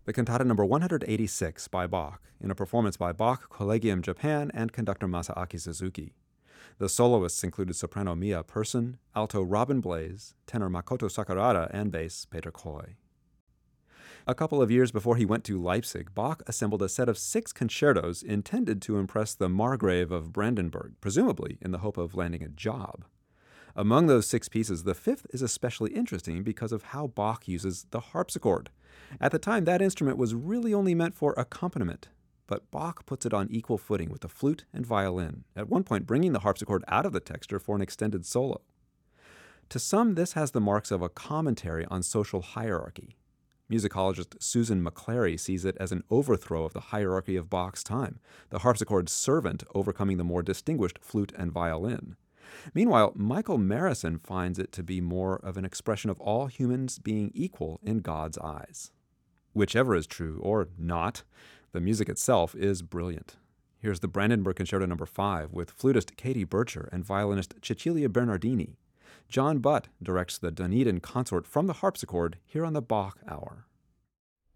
The cantata number 186 by Bach, in a performance by Bach Collegium Japan and conductor Masaaki Suzuki. The soloists included soprano Mia Persson, alto Robin Blaze, tenor Makoto Sakurada, and bass Peter Koy. A couple of years before he went to Leipzig, Bach assembled a set of 6 concertos intended to impress the Margrave of Brandenburg, presumably in the hope of landing a job. Among those 6 pieces, the 5th is especially interesting because of how Bach uses the harpsichord. At the time, that instrument was really only meant for accompaniment, but Bach puts it on equal footing with the flute and violin, at one point bringing the harpsichord out of the texture for an extended solo. To some, this has the marks of a commentary on social hierarchy. Musicologist Susan McClary sees it as an overthrow of the hierarchy of Bach's time, the harpsichord's servant overcoming the more distinguished flute and violin. Meanwhile, Michael Marison finds it to be more of an expression of all humans being equal in God's eyes. Whichever is true, or not, the music itself is brilliant. Here's the Brandenburg Concerto No. 5 with flutist Katie Bircher and violinist Cecilia Bernardini. John Butt directs the Dunedin Consort from the harpsichord here on the Bach Hour.